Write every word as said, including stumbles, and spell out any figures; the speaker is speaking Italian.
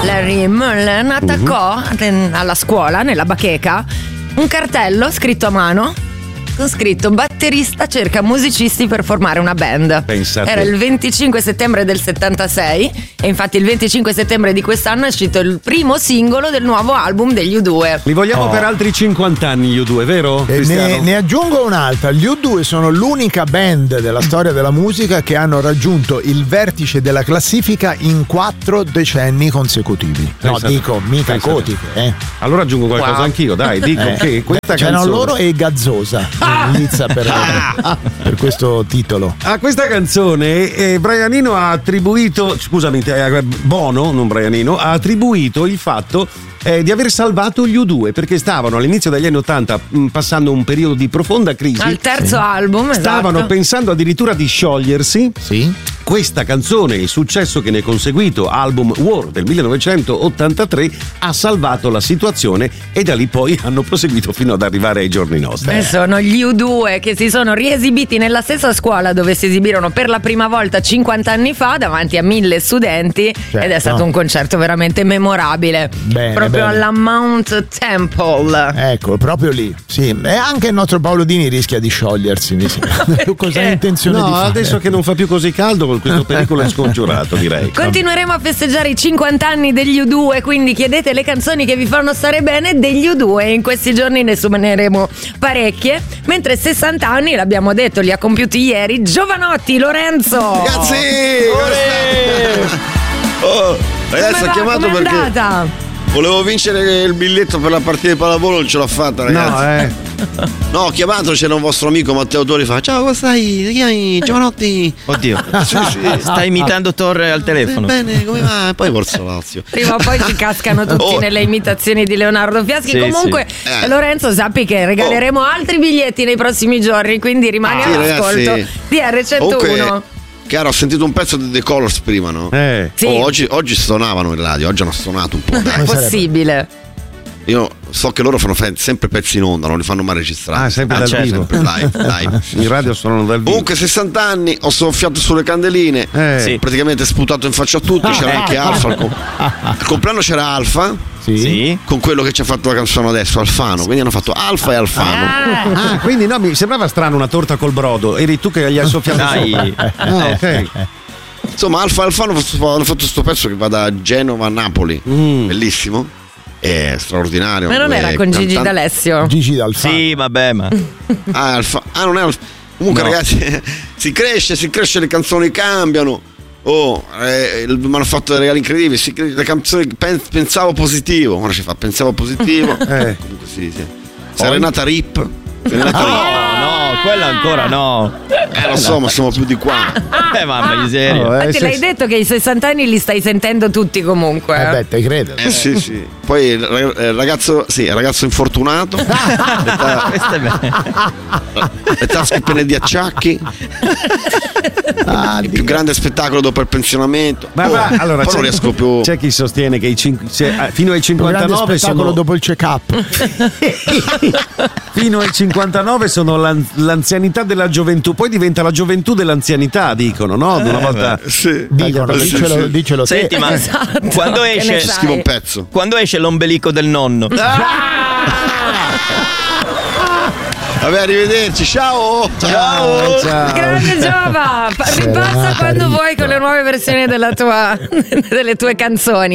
Larry Mullen attaccò uh-huh. alla scuola, nella bacheca, un cartello scritto a mano con scritto: batterista cerca musicisti per formare una band. Pensate. Era il venticinque settembre del settantasei e infatti il venticinque settembre di quest'anno è uscito il primo singolo del nuovo album degli U due. Li vogliamo Oh. per altri cinquanta anni gli U due, vero? E ne, ne aggiungo un'altra. Gli U due sono l'unica band della storia della musica che hanno raggiunto il vertice della classifica in quattro decenni consecutivi. No, Pensate. dico, mica Pensate. cotiche, eh. Allora aggiungo qualcosa Wow. anch'io, dai, dico Eh. che questa C'erano canzone loro e Gazzosa Lizza per, per questo titolo. a questa canzone eh, Brianino ha attribuito, scusami, eh, Bono, non Brianino, ha attribuito il fatto eh, di aver salvato gli U due perché stavano all'inizio degli anni Ottanta mh, passando un periodo di profonda crisi. Al terzo album, Stavano esatto. pensando addirittura di sciogliersi. Sì. Questa canzone e il successo che ne è conseguito, album War del millenovecentottantatré, ha salvato la situazione e da lì poi hanno proseguito fino ad arrivare ai giorni nostri. E sono gli U due che si sono riesibiti nella stessa scuola dove si esibirono per la prima volta cinquanta anni fa davanti a mille studenti, Certo. ed è stato un concerto veramente memorabile. Bene, proprio bene. alla Mount Temple. Ecco, proprio lì. Sì. E anche il nostro Paolo Dini rischia di sciogliersi. Mi sembra. Tu cosa hai intenzione No, di fare? adesso che non fa più così caldo, questo pericolo è scongiurato, direi. Continueremo a festeggiare i cinquanta anni degli U due, quindi chiedete le canzoni che vi fanno stare bene degli U due. In questi giorni ne suoneremo parecchie, mentre sessanta anni, l'abbiamo detto, li ha compiuti ieri Giovanotti, Lorenzo. Ragazzi! Oh, ragazzi, Come ho va? chiamato Com'è perché andata? volevo vincere il biglietto per la partita di pallavolo, non ce l'ho fatta, ragazzi. No, eh. No, ho chiamato, c'era un vostro amico Matteo Tori, fa: ciao, come stai? Ti chiami Giovanotti? Oddio, Sì, sì. sta imitando Torre al telefono. Bene, come va? E poi Forza Lazio. Prima o poi ci cascano tutti Oh. nelle imitazioni di Leonardo Fiaschi. Sì, Comunque, sì. Eh. Lorenzo, sappi che regaleremo altri biglietti nei prossimi giorni, quindi rimani Sì, all'ascolto ragazzi. di R centouno. Comunque, chiaro, ho sentito un pezzo di The Colors prima, no? Eh. Sì. Oh, oggi, oggi suonavano in radio, oggi hanno suonato un po'. È Dai. possibile. Io so che loro fanno fe- sempre pezzi in onda, non li fanno mai registrare. Ah, sempre Ah, dal certo. vivo. Sempre live, live. In radio suonano dal vivo. Comunque sessanta anni, ho soffiato sulle candeline, Eh. Sì. praticamente sputato in faccia a tutti, c'era anche Alfa. Al, com- al compleanno c'era Alfa Sì. Sì. con quello che ci ha fatto la canzone adesso, Alfano, quindi hanno fatto Alfa e Alfano. Ah, quindi no, mi sembrava strano una torta col brodo. Eri tu che gli hai soffiato Dai. sopra. Ah, ok. Insomma, Alfa e Alfano hanno fatto questo pezzo che va da Genova a Napoli, Mm. bellissimo, è straordinario. Ma non Eh, era con Gigi cantan- D'Alessio? Gigi D'Alfano. Sì, vabbè, ma Ah, Alfa- ah, non è Alfa- Comunque, No. ragazzi, si cresce, si cresce, le canzoni cambiano. Oh, eh, mi hanno fatto dei regali incredibili. Si, le canzoni pen- pensavo positivo. Ora ci fa pensavo positivo. Eh. Comunque sì, sì. Serenata Rip. Serenata no, Rip. no, quella ancora no. Eh, lo so, ma siamo più di qua. Eh, mamma miseria. Oh, eh, Infatti se- l'hai detto che i sessanta anni li stai sentendo tutti comunque. Eh beh, te credo. Eh sì, sì. Poi il ra- eh, ragazzo, sì, ragazzo infortunato. le, ta- Questo è bello. le tasche piene di acciacchi. Ah, Il più grande spettacolo dopo il pensionamento. Ma, Oh, ma, allora, poi c'è, non riesco più. c'è chi sostiene che i cin- se- ah, fino ai il grande cinquantanove spettacolo sono dopo il check-up. fino ai cinquantanove sono l'an- l'anzianità della gioventù, poi diventa la gioventù dell'anzianità, dicono, no? Una volta Sì. Dicono, Sì, dicelo, sì. dicelo te. Senti, ma Esatto, quando che ne esce sai? Scrivo un pezzo. quando esce l'ombelico del nonno? Vabbè, arrivederci, ciao! Ciao, ciao. Grande Giova, Pa- ripassa Serenata quando Rip. vuoi con le nuove versioni della tua, delle tue canzoni.